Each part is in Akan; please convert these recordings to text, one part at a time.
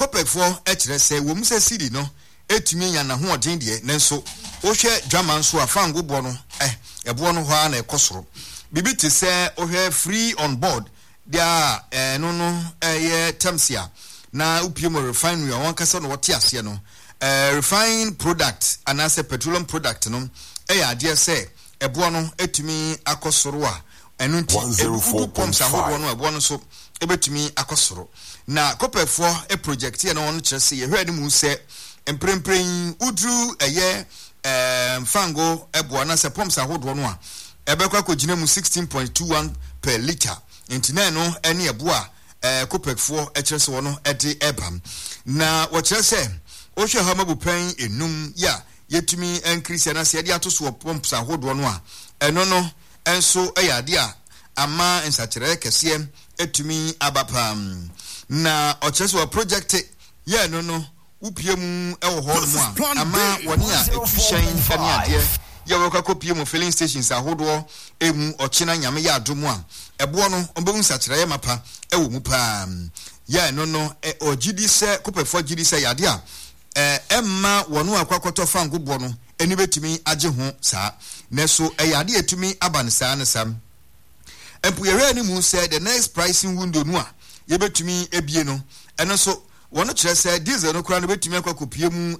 Copec for etre say wo mu se city no etumi nya na ho odin de nenso wo hwe dwaman so afango bo no ebo no ho a na ekosoro bibi te say wo hwe free on board dia no temsia na upiem refinery won kasa no wote ase no refined product and as a petroleum product no ade say ebo no etumi akosoro a enu nti ebu pumps ahodo no ebo no so ebetumi akosoro na Copec for a project here no won kire say ye hwani mu say emprempren udru fango ebo na se pumps ahodo no a ebekwa kogina mu 16.21 per liter ntina no ene ebo a Copec for kire say wono ede ebam na wo kire say o hwe ha mabupan enum ya yetumi increase na se ade atoso pumps ahodo no a eno no enso eyade a ama ensakire kese etumi abapam na ocheso project ye no upiem ewo ho no a ama woni a efishan fani ade ye wo kakopie mu filling stations ahodo emu ochina nyame ya adomu a ebo no obewu nsakire ye mapa ewo mu pa ye no ogidi se kopefo gidi se yade a emma wonu akwakoto fango bo no eni betumi age ho saa neso eyade etumi abansa ne sam empuyere ni mu say the next pricing window no a ye betumi ebie no eno so wono kire say diesel no kura no betumi akokopie mu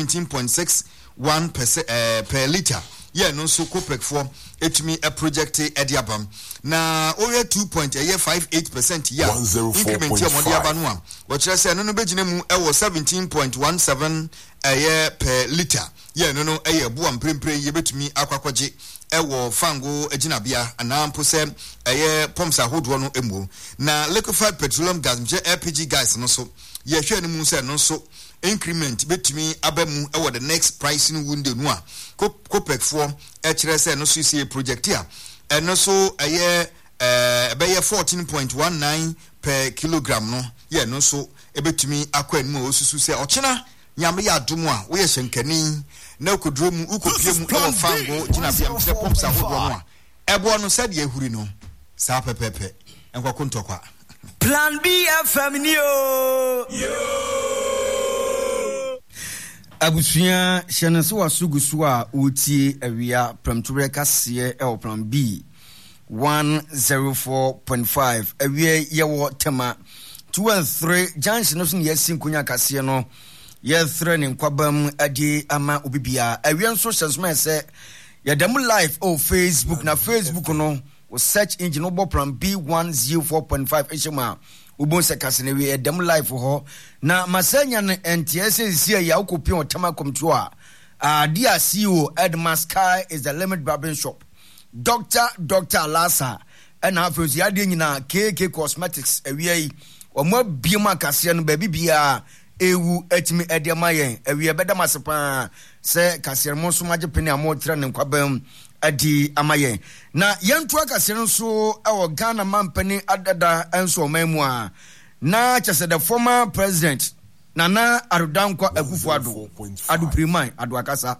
17.61 per liter ye no so Copec for etumi a project ediabam na oye 2.58% ya increment ya modiaba no a wo kire say no begine mu ewo 17.17 per liter ye no buam prempre ye betumi akwakwaje ewo fango ejinabia anampo se pumps ahodo no emu na liquefied petroleum gas LPG gas no so ye hwe no mu se no so increment betumi abamu ewo the next pricing window no a Copec for kire se no so see project here no so be 14.19 per kilogram no ye no so ebetumi akwanu osusu se ochina nyame ya adomu a wo ye hyenkani na kodromu ukopie mu ewo fango jinabia mse pumps ahodo no a ebo no se de ehuri no sa pepepe enkwako ntokwa Plan B FM ni yo abusuya hyeneso wasugusu a utie awia premture kase ewo Plan B 104.5 awia yewo tema 2 and 3 junction no so ne yasin kunya kase no ye threatening kwabam adi ama obibia awia so hyesoma se yadam live o Facebook na Facebook no o search engine obo Plan B 104.5 eshema ubon se kase ne we yadam live ho na masanya no NTS sia ya ukopia otama komto a dia CEO Edmaskai is the limit barbering shop Dr. Alasa and afrozi ade nyina KK Cosmetics awia yi omo biema kase no baby bia ewu etimi ediamayen ewie beda masepa se kasiermo so maje peni amotra ne kwabam adi amayen na yentu akasere nso ewo Ghana mampani adada enso mamu a na chese the former president Nana Arudankwa Akufo-Addo adu priman adu akasa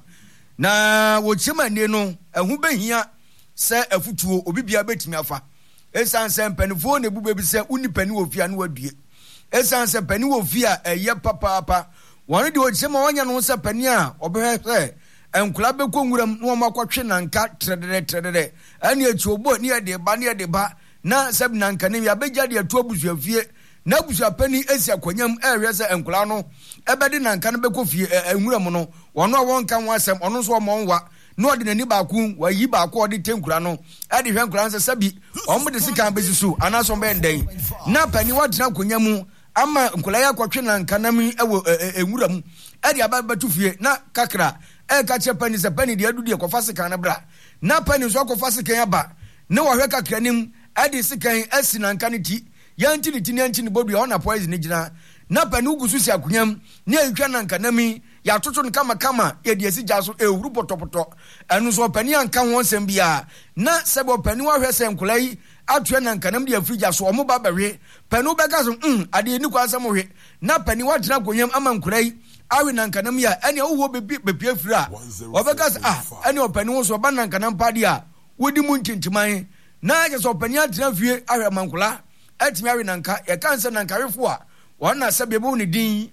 na wo chema ne no ehu behia se afutuo obibia betimi afa esanse mpanifo ne bube bi se unipani wo fia no wadue esanse pani wo fia eye papa won de ochema wanya no se pani a obehwe enkula bekonguram no makotwe nanka trede ani etuobo ni ede ba na sab nanka ne ya beja de atu abusuafie na abusuapani esi akwanyam ehwe se enkula no ebede nanka no bekofie enwuram no wono awon kan wasem ono so omonwa no ode nani baaku wayi baaku ode tenkura no ade hwe enkula nse sabi omo de sika besusu anaso be ndeng na pani wadina akwanyam ama nkula ya kwatwe nanka nami ewo enwuram ade ababetufie na kakra ka che pani se pani de adu de kofasika na bra na pani so kofasika ya ba na wahwe kakra nim ade sikan asi nanka ne ti yanti ne ti nanti ne bodu ona poison gina na pani ugusu si akunyam ne atwa nanka nami ya toto kama ye de asi jaso ewuru potopoto enu so pani anka won sem bia na sebo pani wahwe se nkula yi atwa nanka nam de afija so omo ba bahwe pani ubeka so ade ni kwa asam hwe na pani wadina konyam ama nkula yi awi nanka nam ya ene wo bepie fira obeka ene opani wo so ba nanka nam pade a wodi mu ntintiman na je so pani atena fie ahwe mankula atimi awi nanka ye kanse nanka refo a wona sabebo ne din